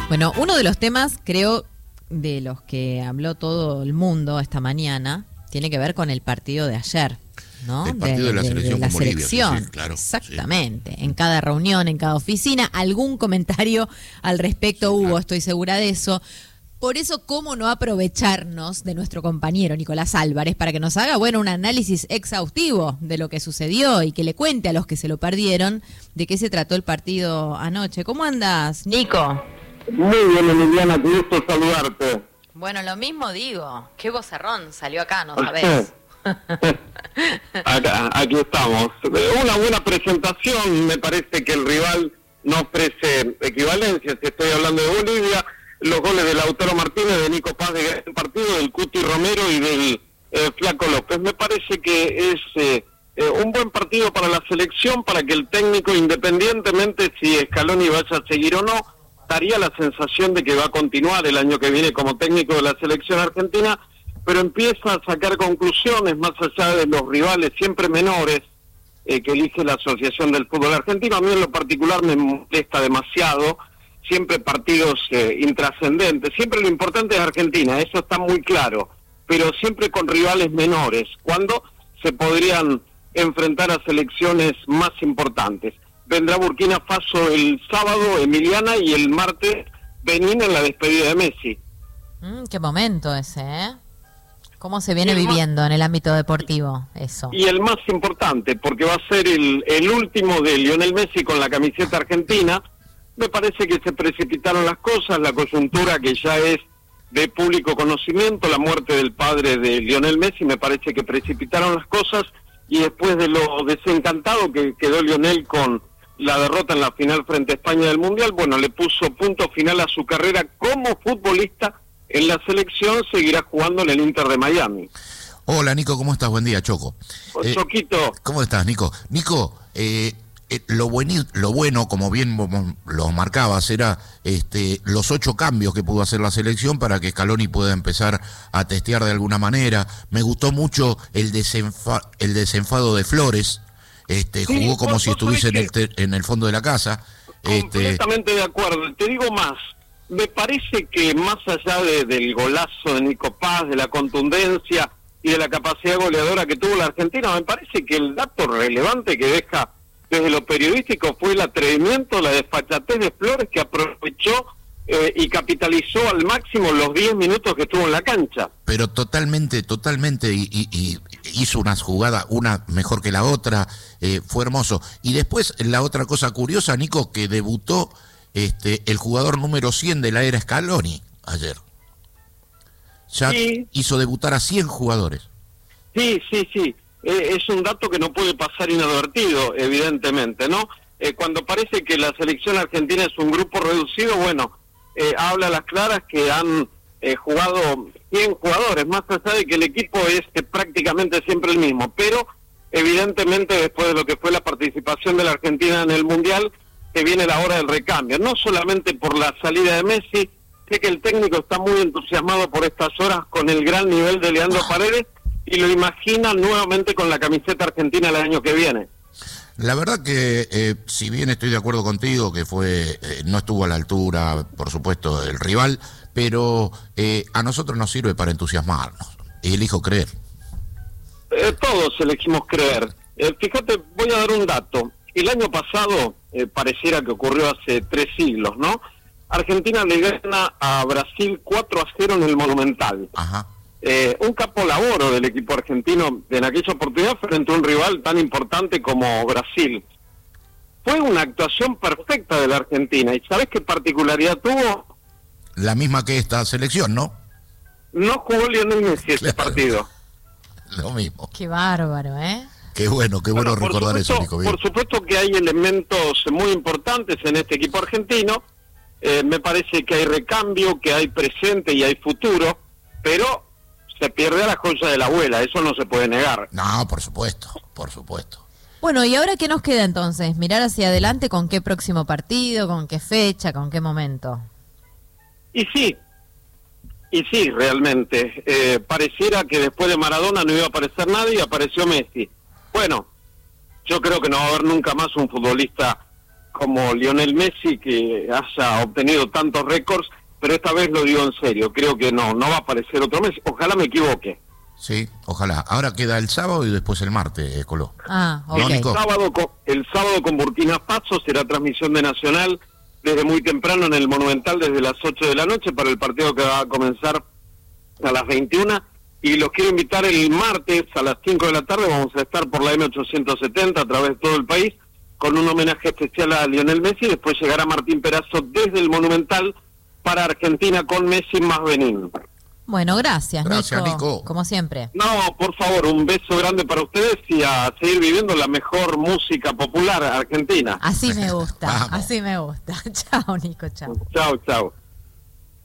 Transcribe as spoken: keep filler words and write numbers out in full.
Bueno, uno de los temas, creo, de los que habló todo el mundo esta mañana, tiene que ver con el partido de ayer, ¿no? El partido de, de la selección. De la con Bolivia, selección, sí, sí, claro, exactamente. Sí. En cada reunión, en cada oficina, algún comentario al respecto sí, hubo, claro. Estoy segura de eso. Por eso, ¿cómo no aprovecharnos de nuestro compañero Nicolás Álvarez para que nos haga, bueno, un análisis exhaustivo de lo que sucedió y que le cuente a los que se lo perdieron de qué se trató el partido anoche? ¿Cómo andas, Nico? Muy bien, Emiliana, qué gusto saludarte. Bueno, lo mismo digo. Qué vocerrón salió acá, ¿no sabés? Acá, aquí estamos. Una buena presentación, me parece que el rival no ofrece equivalencias. Estoy hablando de Bolivia, los goles de Lautaro Martínez, de Nico Paz de gran partido, del Cuti Romero y del eh, Flaco López. Me parece que es eh, eh, un buen partido para la selección, para que el técnico, independientemente si Scaloni vaya a seguir o no, daría la sensación de que va a continuar el año que viene como técnico de la selección argentina, pero empieza a sacar conclusiones más allá de los rivales siempre menores eh, que elige la Asociación del Fútbol Argentino. A mí en lo particular me molesta demasiado, siempre partidos eh, intrascendentes, siempre lo importante es Argentina, eso está muy claro, pero siempre con rivales menores, cuando se podrían enfrentar a selecciones más importantes. Vendrá Burkina Faso el sábado, Emiliana, y el martes Benín en la despedida de Messi. Mm, qué momento ese, ¿eh? ¿Cómo se viene Y viviendo más, en el ámbito deportivo eso? Y el más importante, porque va a ser el, el último de Lionel Messi con la camiseta argentina. Me parece que se precipitaron las cosas, la coyuntura que ya es de público conocimiento, la muerte del padre de Lionel Messi, me parece que precipitaron las cosas, y después de lo desencantado que quedó Lionel con la derrota en la final frente a España del Mundial, bueno, le puso punto final a su carrera como futbolista en la selección, seguirá jugando en el Inter de Miami. Hola, Nico, ¿cómo estás? Buen día, Choco. Eh, Choquito. ¿Cómo estás, Nico? Nico, eh, eh, lo, bueni, lo bueno, como bien lo marcabas, era este, los ocho cambios que pudo hacer la selección para que Scaloni pueda empezar a testear de alguna manera. Me gustó mucho el, desenfa el desenfado de Flores. Este, sí, jugó como si estuviese en el, te, en el fondo de la casa. Completamente este... de acuerdo. Te digo más, me parece que más allá de, del golazo de Nico Paz, de la contundencia y de la capacidad goleadora que tuvo la Argentina, me parece que el dato relevante que deja desde lo periodístico fue el atrevimiento, la desfachatez de Flores, que aprovechó eh, y capitalizó al máximo los diez minutos que estuvo en la cancha. Pero totalmente, totalmente, y, y, y hizo unas jugadas, una mejor que la otra, eh, fue hermoso. Y después, la otra cosa curiosa, Nico, que debutó este el jugador número cien de la era Scaloni ayer. Ya sí. Hizo debutar a cien jugadores. Sí, sí, sí. Eh, es un dato que no puede pasar inadvertido, evidentemente, ¿no? Eh, cuando parece que la selección argentina es un grupo reducido, bueno, eh, habla a las claras que han eh, jugado cien jugadores, más allá de que el equipo es eh, prácticamente siempre el mismo, pero evidentemente después de lo que fue la participación de la Argentina en el Mundial, que viene la hora del recambio, no solamente por la salida de Messi. Sé que el técnico está muy entusiasmado por estas horas con el gran nivel de Leandro Paredes y lo imagina nuevamente con la camiseta argentina el año que viene. La verdad que, eh, si bien estoy de acuerdo contigo, que fue eh, no estuvo a la altura, por supuesto, del rival, pero eh, a nosotros nos sirve para entusiasmarnos. Y elijo creer. Eh, todos elegimos creer. Eh, fíjate, voy a dar un dato. El año pasado, eh, pareciera que ocurrió hace tres siglos, ¿no? Argentina le gana a Brasil cuatro a cero en el Monumental. Ajá. Eh, un capolaboro del equipo argentino en aquella oportunidad frente a un rival tan importante como Brasil. Fue una actuación perfecta de la Argentina. ¿Y sabés qué particularidad tuvo? La misma que esta selección, ¿no? No jugó Lionel Messi ese claro. partido. Lo mismo. Qué bárbaro, ¿eh? Qué bueno, qué bueno, bueno recordar supuesto, eso, Nico. Bien. Por supuesto que hay elementos muy importantes en este equipo argentino. Eh, me parece que hay recambio, que hay presente y hay futuro, pero se pierde a la joya de la abuela, eso no se puede negar. No, por supuesto, por supuesto. Bueno, ¿y ahora qué nos queda entonces? ¿Mirar hacia adelante con qué próximo partido, con qué fecha, con qué momento? Y sí, y sí, realmente. Eh, pareciera que después de Maradona no iba a aparecer nadie y apareció Messi. Bueno, yo creo que no va a haber nunca más un futbolista como Lionel Messi que haya obtenido tantos récords, pero esta vez lo digo en serio, creo que no, no va a aparecer otro Messi, ojalá me equivoque. Sí, ojalá. Ahora queda el sábado y después el martes, eh, Coló. Ah, ok. El sábado, con, el sábado con Burkina Faso será transmisión de Nacional desde muy temprano en el Monumental, desde las ocho de la noche, para el partido que va a comenzar a las veintiuna. Y los quiero invitar el martes a las cinco de la tarde, vamos a estar por la eme ochocientos setenta a través de todo el país, con un homenaje especial a Lionel Messi. Después llegará Martín Perazo desde el Monumental para Argentina con Messi más Benín. Bueno, gracias, Gracias, Nico, Nico. como siempre. No, por favor, un beso grande para ustedes y a seguir viviendo la mejor música popular argentina. Así me gusta, Vamos. así me gusta. Chao, Nico, chao. Chao, chao.